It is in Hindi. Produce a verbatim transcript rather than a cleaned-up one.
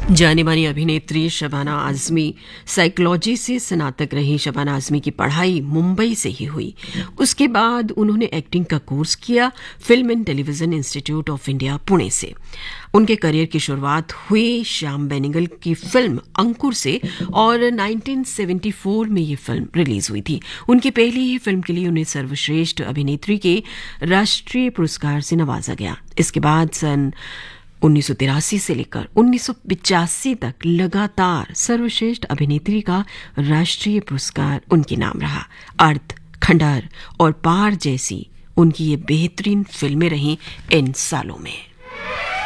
जानी मानी अभिनेत्री शबाना आजमी साइकोलॉजी से स्नातक रही। शबाना आजमी की पढ़ाई मुंबई से ही हुई। उसके बाद उन्होंने एक्टिंग का कोर्स किया film and television institute of India Pune से। उनके करियर की शुरुआत हुई श्याम बेनेगल की फिल्म अंकुर से और उन्नीस सौ चौहत्तर में ये फिल्म रिलीज हुई थी। उनकी पहली ही फिल्म के लिए उन्हें सर्वश्रेष्ठ अभिनेत्री के राष्ट्रीय पुरस्कार से नवाजा गया। इसके बाद सन उन्नीस सौ तिरासी से लेकर उन्नीस सौ पिचासी तक लगातार सर्वश्रेष्ठ अभिनेत्री का राष्ट्रीय पुरस्कार उनके नाम रहा। अर्थ, खंडहर और पार जैसी उनकी ये बेहतरीन फिल्में रहीं इन सालों में।